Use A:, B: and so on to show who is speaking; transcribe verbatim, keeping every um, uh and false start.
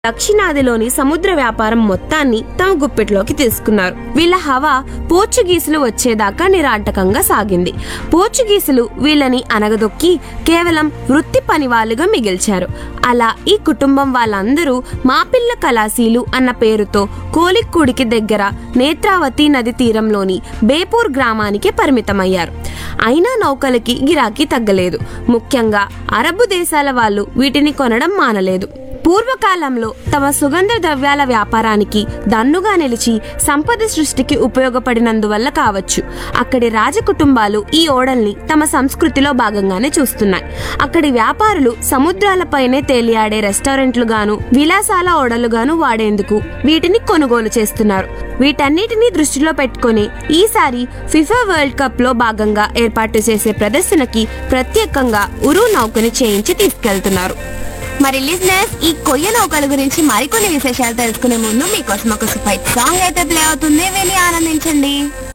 A: దక్షిణాదిలోని సముద్ర వ్యాపారం మొత్తాన్ని తమ గుప్పెట్లోకి తీసుకున్నారు. వీళ్ళ హవా పోర్చుగీసులు వచ్చేదాకా నిరాటకంగా సాగింది. పోర్చుగీసులు వీళ్ళని అనగదొక్కి కేవలం వృత్తి పనివాళ్ళుగా మిగిల్చారు. అలా ఈ కుటుంబం వాళ్ళందరూ మాపిల్ల కలాసీలు అన్న పేరుతో కోలిక్కూడికి దగ్గర నేత్రావతి నది తీరంలోని బేపూర్ గ్రామానికి పరిమితమయ్యారు. అయినా నౌకలకి గిరాకీ తగ్గలేదు. ముఖ్యంగా అరబు దేశాల వాళ్ళు వీటిని కొనడం మానలేదు. పూర్వకాలంలో తమ సుగంధ ద్రవ్యాల వ్యాపారానికి దన్నుగా నిలిచి సంపద సృష్టికి ఉపయోగపడినందువల్ల కావచ్చు, అక్కడి రాజకుటుంబాలు ఈ ఓడల్ని తమ సంస్కృతిలో భాగంగానే చూస్తున్నాయి. అక్కడి వ్యాపారులు సముద్రాలపైనే తేలియాడే రెస్టారెంట్లు గాను విలాసాల ఓడలుగాను వాడేందుకు వీటిని కొనుగోలు చేస్తున్నారు. వీటన్నిటినీ దృష్టిలో పెట్టుకుని ఈసారి ఫిఫా వరల్డ్ కప్ లో భాగంగా ఏర్పాటు చేసే ప్రదర్శనకి ప్రత్యేకంగా ఉరు నౌకని చేయించి తీసుకెళ్తున్నారు.
B: మరి లిజనర్స్, ఈ కొయ్య నౌకల గురించి మరికొన్ని విశేషాలు తెలుసుకునే ముందు మీకోసం ఒక సూపర్ సాంగ్ అయితే ప్లే అవుతుంది, విని ఆనందించండి.